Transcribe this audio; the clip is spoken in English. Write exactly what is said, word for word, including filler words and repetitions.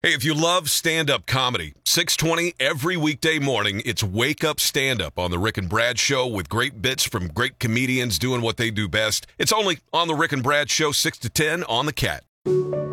Hey, if you love stand-up comedy, six twenty every weekday morning, it's Wake Up Stand-Up on the Rick and Brad Show with great bits from great comedians doing what they do best. It's only on the Rick and Brad Show, six to ten on the Cat.